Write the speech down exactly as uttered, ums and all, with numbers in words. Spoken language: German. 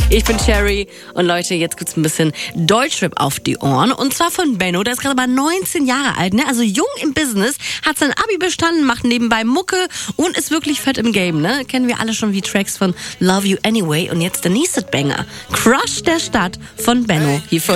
Ich bin Sherry und Leute, jetzt gibt's ein bisschen Deutschrap auf die Ohren und zwar von Benno, der ist gerade mal neunzehn Jahre alt, ne? Also jung im Business, hat sein Abi bestanden, macht nebenbei Mucke und ist wirklich fett im Game, ne? Kennen wir alle schon wie Tracks von Love You Anyway und jetzt der nächste Banger, Crush der Stadt von Benno hier für